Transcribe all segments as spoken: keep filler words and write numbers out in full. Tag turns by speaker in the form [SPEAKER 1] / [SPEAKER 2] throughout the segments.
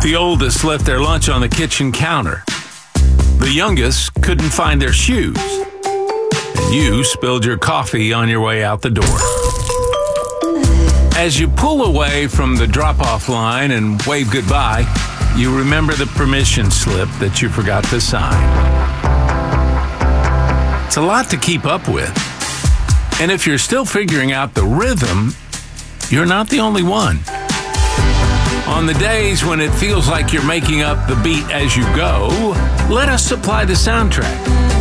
[SPEAKER 1] The oldest left their lunch on the kitchen counter. The youngest couldn't find their shoes. And you spilled your coffee on your way out the door. As you pull away from the drop-off line and wave goodbye, you remember the permission slip that you forgot to sign. It's a lot to keep up with. And if you're still figuring out the rhythm, you're not the only one. On the days when it feels like you're making up the beat as you go, let us supply the soundtrack.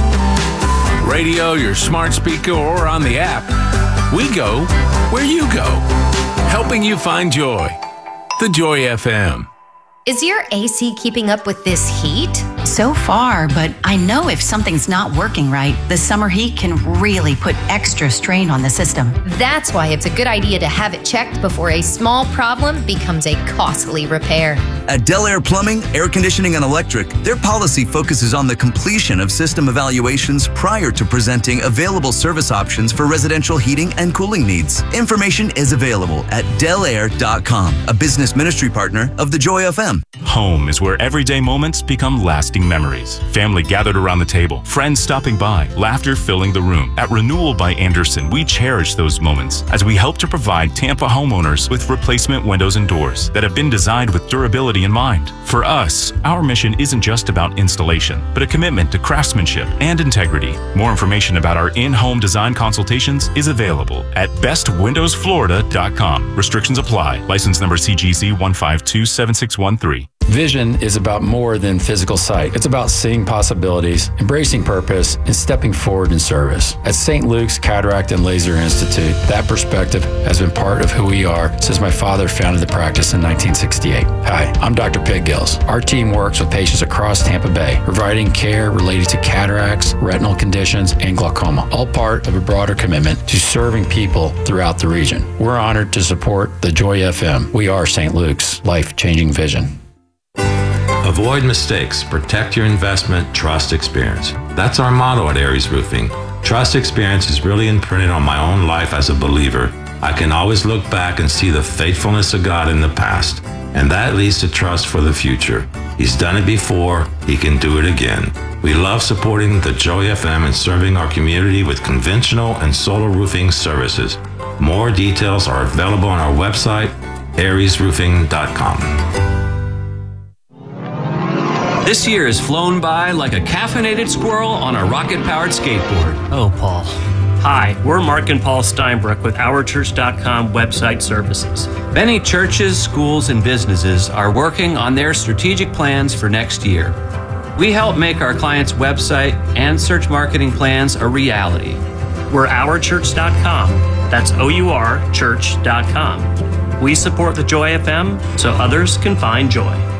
[SPEAKER 1] On radio, your smart speaker, or on the app, we go where you go, helping you find joy. The Joy F M.
[SPEAKER 2] Is your A C keeping up with this heat?
[SPEAKER 3] So far, but I know if something's not working right, the summer heat can really put extra strain on the system.
[SPEAKER 2] That's why it's a good idea to have it checked before a small problem becomes a costly repair.
[SPEAKER 4] At Del Air Plumbing, Air Conditioning, and Electric, their policy focuses on the completion of system evaluations prior to presenting available service options for residential heating and cooling needs. Information is available at del air dot com, a business ministry partner of the Joy F M.
[SPEAKER 5] Home is where everyday moments become lasting memories. Family gathered around the table, friends stopping by, laughter filling the room. At Renewal by Andersen, we cherish those moments as we help to provide Tampa homeowners with replacement windows and doors that have been designed with durability in mind. For us, our mission isn't just about installation, but a commitment to craftsmanship and integrity. More information about our in-home design consultations is available at best windows florida dot com. Restrictions apply. License number C G C one five two seven six one three.
[SPEAKER 6] Vision is about more than physical sight. It's about seeing possibilities, embracing purpose, and stepping forward in service. At Saint Luke's Cataract and Laser Institute, that perspective has been part of who we are since my father founded the practice in nineteen sixty-eight. Hi, I'm Doctor Pig Gills. Our team works with patients across Tampa Bay, providing care related to cataracts, retinal conditions, and glaucoma, all part of a broader commitment to serving people throughout the region. We're honored to support the Joy F M. We are Saint Luke's life-changing vision.
[SPEAKER 7] Avoid mistakes, protect your investment, trust experience. That's our motto at Aries Roofing. Trust experience is really imprinted on my own life as a believer. I can always look back and see the faithfulness of God in the past, and that leads to trust for the future. He's done it before, he can do it again. We love supporting the Joy F M and serving our community with conventional and solar roofing services. More details are available on our website, aries roofing dot com.
[SPEAKER 8] This year has flown by like a caffeinated squirrel on a rocket-powered skateboard.
[SPEAKER 9] Oh, Paul. Hi, we're Mark and Paul Steinbrook with our church dot com website services.
[SPEAKER 8] Many churches, schools, and businesses are working on their strategic plans for next year. We help make our clients' website and search marketing plans a reality.
[SPEAKER 9] We're our church dot com. That's O U R church dot com. We support the Joy F M so others can find joy.